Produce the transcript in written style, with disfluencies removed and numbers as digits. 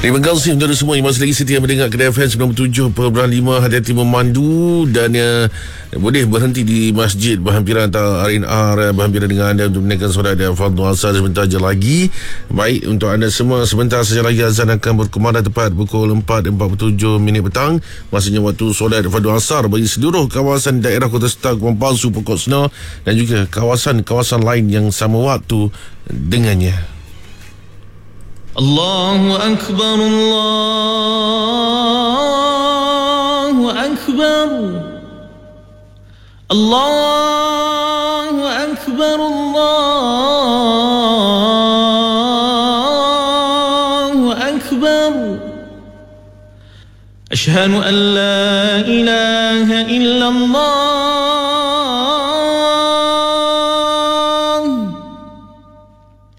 Terima kasih untuk semua yang masih lagi setia mendengar Kedai FM 97.5. Hati-hati memandu dan boleh berhenti di masjid berhampiran atau R&R berhampiran dengan anda untuk menaikkan solat dan fardhu asar sebentar je lagi. Baik, untuk anda semua, sebentar saja lagi azan akan berkumandang tepat pukul 4.47 petang, maksudnya waktu solat fardhu asar bagi seluruh kawasan daerah Kota Setar, Kuala Palsu, Pokok Senor dan juga kawasan-kawasan lain yang sama waktu dengannya. Allahu Akbar, Allahu Akbar, Allahu Akbar, Allahu Akbar. Ashhadu an la ilaha illallah